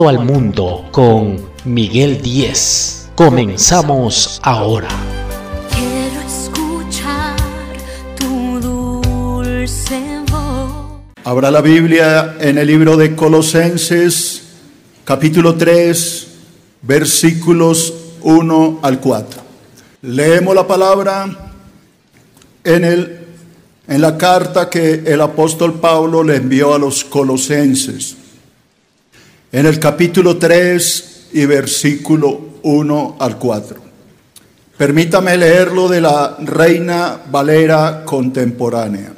Al mundo con Miguel Díez. Comenzamos ahora. Quiero escuchar tu dulce voz. Abra la Biblia en el libro de Colosenses, capítulo 3, versículos 1 al 4. Leemos la palabra en la carta que el apóstol Pablo le envió a los colosenses. En el capítulo 3 y versículo 1 al 4. Permítame leerlo de la Reina Valera contemporánea.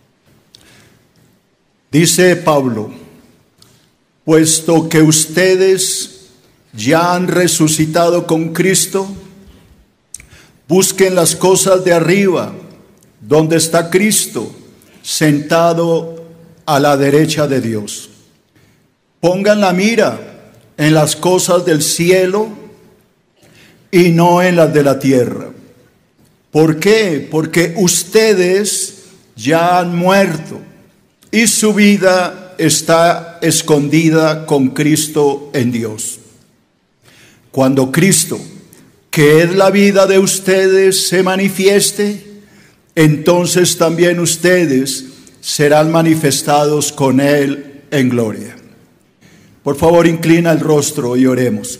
Dice Pablo: puesto que ustedes ya han resucitado con Cristo, busquen las cosas de arriba, donde está Cristo, sentado a la derecha de Dios. Pongan la mira en las cosas del cielo y no en las de la tierra. ¿Por qué? Porque ustedes ya han muerto y su vida está escondida con Cristo en Dios. Cuando Cristo, que es la vida de ustedes, se manifieste, entonces también ustedes serán manifestados con Él en gloria. Por favor, inclina el rostro y oremos.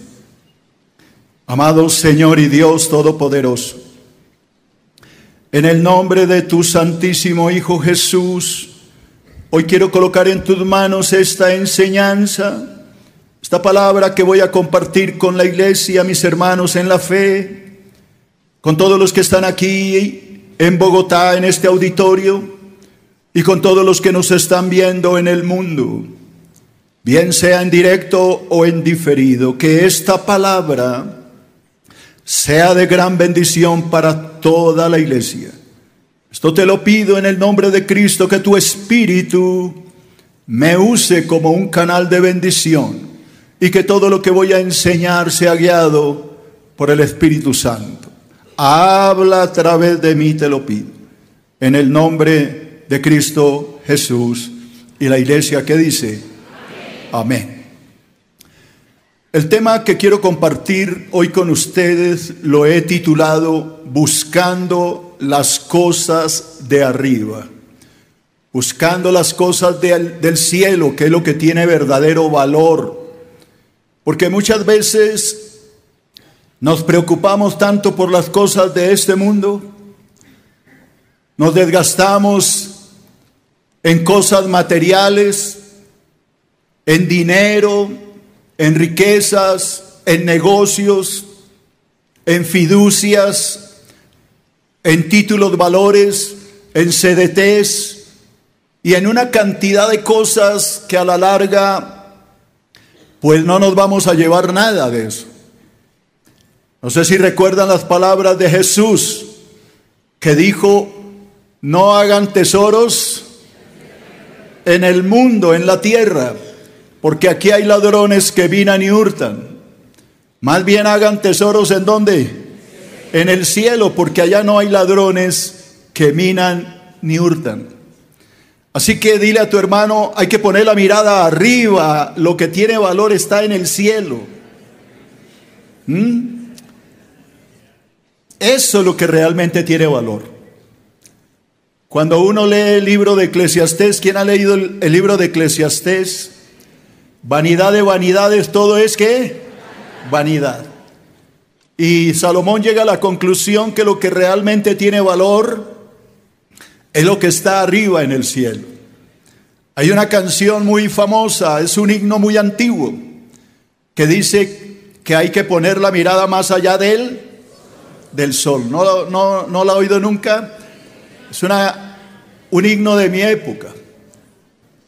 Amado Señor y Dios Todopoderoso, en el nombre de tu Santísimo Hijo Jesús, hoy quiero colocar en tus manos esta enseñanza, esta palabra que voy a compartir con la iglesia, mis hermanos en la fe, con todos los que están aquí en Bogotá, en este auditorio, y con todos los que nos están viendo en el mundo, bien sea en directo o en diferido. Que esta palabra sea de gran bendición para toda la iglesia. Esto te lo pido en el nombre de Cristo, que tu Espíritu me use como un canal de bendición y que todo lo que voy a enseñar sea guiado por el Espíritu Santo. Habla a través de mí, te lo pido, en el nombre de Cristo Jesús. Y la iglesia, ¿qué dice? Amén. El tema que quiero compartir hoy con ustedes lo he titulado Buscando las cosas de arriba. Buscando las cosas del cielo, que es lo que tiene verdadero valor. Porque muchas veces nos preocupamos tanto por las cosas de este mundo, nos desgastamos en cosas materiales, en dinero, en riquezas, en negocios, en fiducias, en títulos de valores, en CDTs y en una cantidad de cosas que a la larga pues no nos vamos a llevar nada de eso. No sé si recuerdan las palabras de Jesús, que dijo: no hagan tesoros en el mundo, en la tierra, porque aquí hay ladrones que minan y hurtan. Más bien hagan tesoros ¿en dónde? En el cielo, porque allá no hay ladrones que minan ni hurtan. Así que dile a tu hermano, hay que poner la mirada arriba, lo que tiene valor está en el cielo. Eso es lo que realmente tiene valor. Cuando uno lee el libro de Eclesiastés, ¿quién ha leído el libro de Eclesiastés? Vanidad de vanidades, todo es ¿qué? Vanidad. Y Salomón llega a la conclusión que lo que realmente tiene valor es lo que está arriba en el cielo. Hay una canción muy famosa, es un himno muy antiguo, que dice que hay que poner la mirada más allá del sol. ¿No la ha oído nunca? Es un himno de mi época.